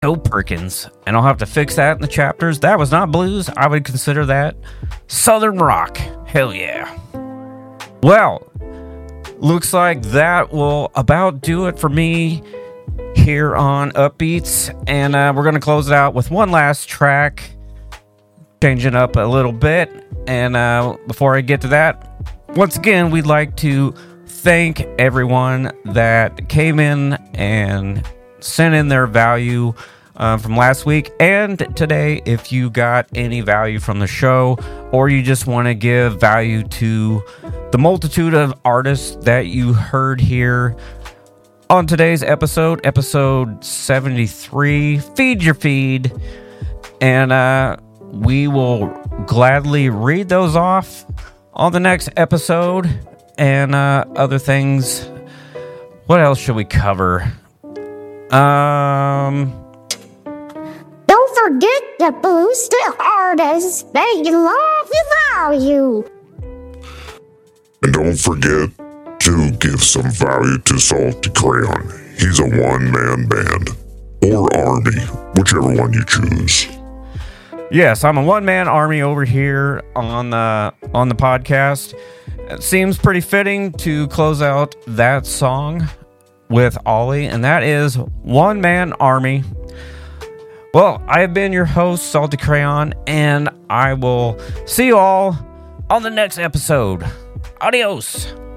No Perkins. And I'll have to fix that in the chapters. That was not blues. I would consider that Southern rock. Hell yeah. Well, looks like that will about do it for me here on Upbeats. And we're going to close it out with one last track, changing up a little bit. And before I get to that, once again, we'd like to thank everyone that came in and sent in their value from last week and today. If you got any value from the show, or you just want to give value to the multitude of artists that you heard here on today's episode 73, Feed Your Feed, and we will gladly read those off on the next episode and other things. What else should we cover? Don't forget to boost the artists that you love with value. And don't forget to give some value to Salty Crayon. He's a one-man band. Or army, whichever one you choose. Yes, I'm a one-man army over here on the podcast. It seems pretty fitting to close out that song with Ollie, and that is One Man Army. Well, I have been your host, Salty Crayon, and I will see you all on the next episode. Adios.